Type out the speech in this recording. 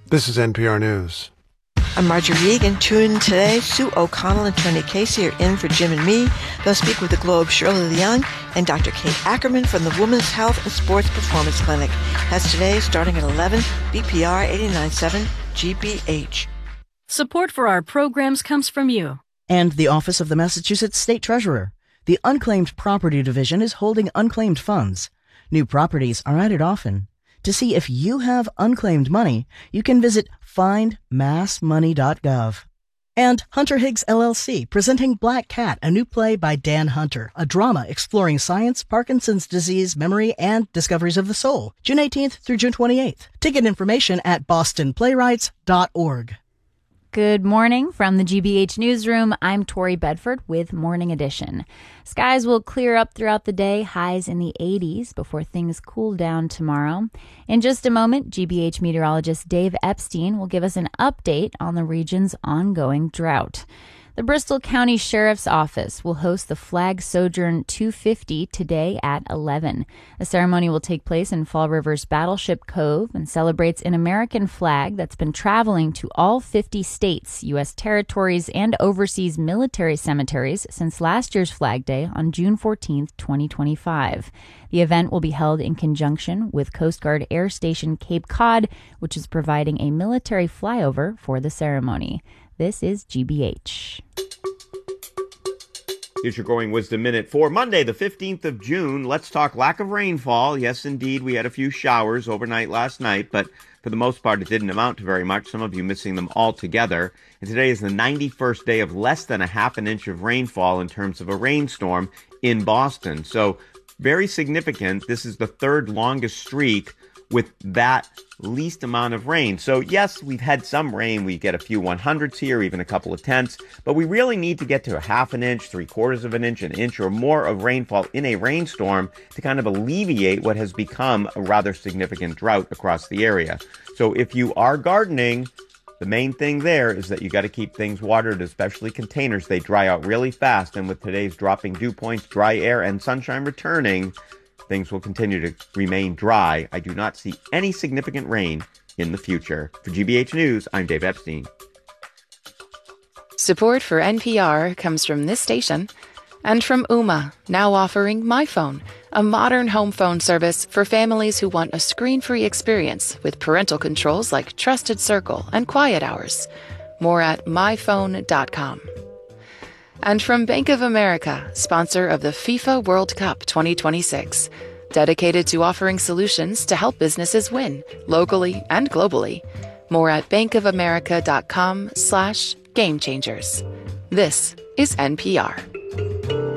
This is NPR News. I'm Marjorie Egan. Tune in today. Sue O'Connell and Tony Casey are in for Jim and me. They'll speak with the Globe's Shirley Leung and Dr. Kate Ackerman from the Women's Health and Sports Performance Clinic. That's today starting at 11, BPR 89.7 GBH. Support for our programs comes from you. And the Office of the Massachusetts State Treasurer. The Unclaimed Property Division is holding unclaimed funds. New properties are added often. To see if you have unclaimed money, you can visit findmassmoney.gov. And Hunter Higgs LLC, presenting Black Cat, a new play by Dan Hunter, a drama exploring science, Parkinson's disease, memory, and discoveries of the soul. June 18th through June 28th. Ticket information at bostonplaywrights.org. Good morning from the GBH Newsroom. I'm Tori Bedford with Morning Edition. Skies will clear up throughout the day, highs in the 80s before things cool down tomorrow. In just a moment, GBH meteorologist Dave Epstein will give us an update on the region's ongoing drought. The Bristol County Sheriff's Office will host the Flag Sojourn 250 today at 11. The ceremony will take place in Fall River's Battleship Cove and celebrates an American flag that's been traveling to all 50 states, U.S. territories, and overseas military cemeteries since last year's Flag Day on June 14, 2025. The event will be held in conjunction with Coast Guard Air Station Cape Cod, which is providing a military flyover for the ceremony. This is GBH. Here's your Growing Wisdom Minute for Monday, the 15th of June. Let's talk lack of rainfall. Yes, indeed, we had a few showers overnight last night, but for the most part, it didn't amount to very much, some of you missing them altogether. And today is the 91st day of less than a half an inch of rainfall in terms of a rainstorm in Boston. So very significant. This is the third longest streak with that least amount of rain. So yes, we've had some rain. We get a few 100s here, even a couple of tenths, but we really need to get to a half an inch, 3/4 of an inch or more of rainfall in a rainstorm to kind of alleviate what has become a rather significant drought across the area. So if you are gardening, the main thing there is that you got to keep things watered, especially containers. They dry out really fast, and with today's dropping dew points, dry air, and sunshine returning, things will continue to remain dry. I do not see any significant rain in the future. For GBH News, I'm Dave Epstein. Support for NPR comes from this station and from Ooma, now offering MyPhone, a modern home phone service for families who want a screen-free experience with parental controls like Trusted Circle and Quiet Hours. More at myphone.com. And from Bank of America, sponsor of the FIFA World Cup 2026, dedicated to offering solutions to help businesses win, locally and globally. More at bankofamerica.com/gamechangers. This is NPR.